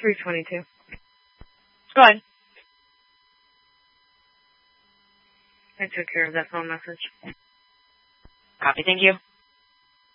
322. Go ahead. I took care of that phone message. Copy, thank you.